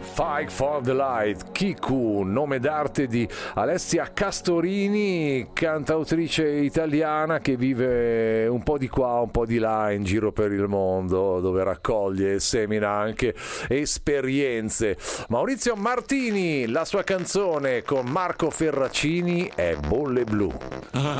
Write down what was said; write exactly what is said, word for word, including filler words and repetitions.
Fight for the Light, Kiku, nome d'arte di Alessia Castorini, cantautrice italiana che vive un po' di qua, un po' di là in giro per il mondo, dove raccoglie e semina anche esperienze. Maurizio Martini, la sua canzone con Marco Ferracini è Bolle Blu.